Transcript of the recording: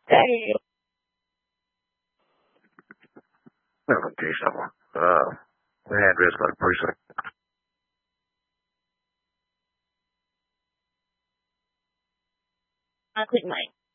Damn. I'm gonna tell you something. The address for the precinct. I click mine.